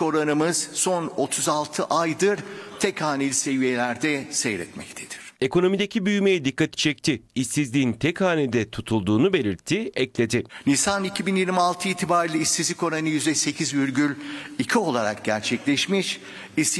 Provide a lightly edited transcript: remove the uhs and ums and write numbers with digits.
oranımız son 36 aydır tek haneli seviyelerde seyretmektedir. Ekonomideki büyümeye dikkat çekti. İşsizliğin tek hanede tutulduğunu belirtti, ekledi. Nisan 2026 itibariyle işsizlik oranı %8,2 olarak gerçekleşmiş.